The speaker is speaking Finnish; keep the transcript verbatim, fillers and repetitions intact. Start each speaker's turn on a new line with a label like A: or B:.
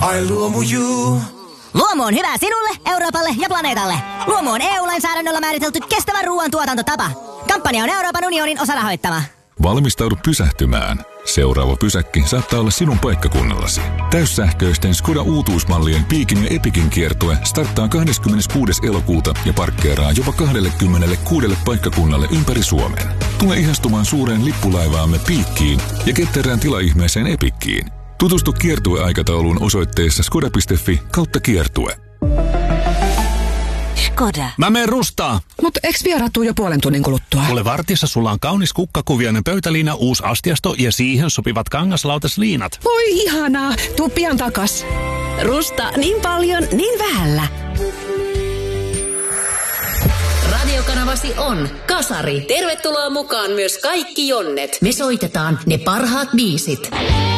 A: Ai Luomu you.
B: Luomu on hyvä sinulle, Euroopalle ja planeetalle. Luomu on E U-lainsäädännöllä määritelty kestävä ruoantuotantotapa. Kampanja on Euroopan unionin osarahoittama.
C: Valmistaudu pysähtymään. Seuraava pysäkki saattaa olla sinun paikkakunnallasi. Täyssähköisten Skoda uutuusmallien Piikin ja Epikin kiertue starttaa kahdeskymmeneskuudes elokuuta ja parkkeeraa jopa kaksikymmentäkuusi paikkakunnalle ympäri Suomen. Tule ihastumaan suureen lippulaivaamme Piikkiin ja ketterään tilaihmeeseen Epikkiin. Tutustu kiertueaikatauluun osoitteessa skoda piste fi kautta kiertue.
B: Skoda.
D: Mä meen rustaa.
E: Mut eks vieraat tuu jo puolen tunnin kuluttua?
D: Kuule, vartissa sulla on kaunis kukkakuviainen pöytäliina, uusi astiasto ja siihen sopivat kangaslautasliinat.
E: Voi ihanaa, tuu pian takas.
F: Rusta niin paljon, niin vähällä. Radiokanavasi on Kasari. Tervetuloa mukaan myös kaikki jonnet. Me soitetaan ne parhaat biisit.